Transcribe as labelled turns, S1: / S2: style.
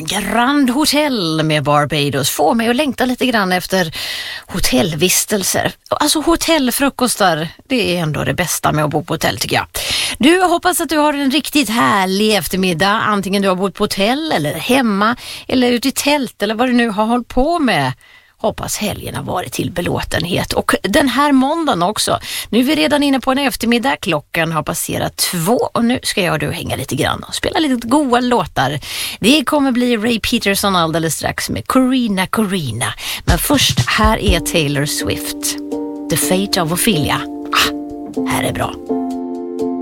S1: Grand Hotel med Barbados får mig att längta lite grann efter hotellvistelser. Alltså hotellfrukostar, det är ändå det bästa med att bo på hotell tycker jag. Du, hoppas att du har en riktigt härlig eftermiddag, antingen du har bott på hotell eller hemma eller ute i tält eller vad du nu har hållit på med. Hoppas helgen har varit till belåtenhet och den här måndagen också. Nu är vi redan inne på en eftermiddag, klockan har passerat 2 och nu ska jag och du hänga lite grann och spela lite goa låtar. Det kommer bli Ray Peterson alldeles strax med Corina Corina. Men först, här är Taylor Swift, The Fate of Ophelia. Här är bra.